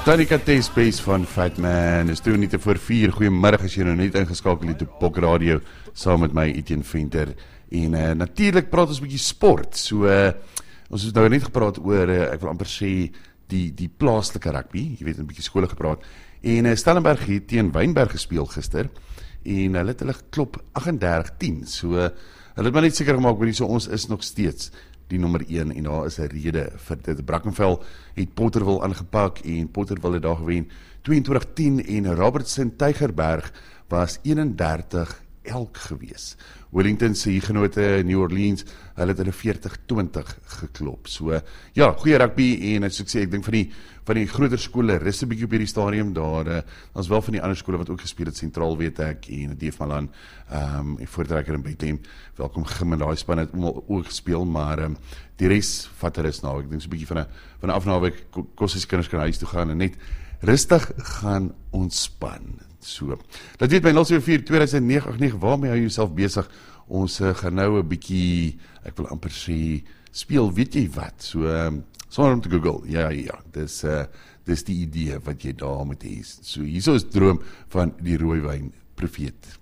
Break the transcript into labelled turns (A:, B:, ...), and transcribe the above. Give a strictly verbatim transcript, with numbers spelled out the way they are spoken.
A: Tanika T-Space van Fat Man is twee minute voor vier. Goeiemiddag as jy nou net ingeskakel het op Pok Radio saam met my Etienne Venter. En uh, natuurlik praat ons 'n bietjie sport. So uh, ons het nou net gepraat oor uh, ek wil amper sê die die plaaslike rugby. Jy weet 'n bietjie skole gepraat. En uh, Stellenberg het teen Wynberg gespeel gister en hulle het hulle geklop agt en dertig tien. So uh, hulle het maar net seker gemaak hoor, so ons is nog steeds die nommer een, en daar is 'n rede vir dit. Brackenfell het Potterville aangepak, en Potterville het daar gewen twee en twintig tien, en Robertson Tygerberg was een en dertig elk gewees. Wellington se hiergenote New Orleans, hulle het hulle veertig twintig geklop. So, ja, goeie rugby, en soos ek sê, ek dink van die, van die groter skole, rus 'n bietjie op hierdie stadium, daar, uh, ons wel van die ander skole wat ook gespeel het, Sentraal weet ek, en D F Malan, um, en Voortrekker in Bethlehem, welkom Gim en daai span het ook gespeel, maar um, die res vat er is nou, ek dink so 'n bietjie van 'n van 'n afnaweek, kos as kinders kan huis toe gaan, en net rustig gaan ontspan. So, dat weet my nul sewe vier twee nege agt nege, waarmee hou jy jouself besig? Ons uh, gaan nou 'n bietjie, ek wil amper sê, speel, weet jy wat? So, um, sonder om te Google, ja, ja, dis, uh, dis die idee wat jy daar moet hê. So, hierso is droom van die rooiwyn profeet.